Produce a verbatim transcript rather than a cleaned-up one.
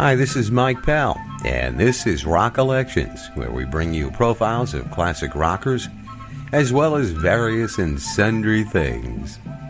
Hi, this is Mike Pell, and this is Rock Elections, where we bring you profiles of classic rockers, as well as various and sundry things.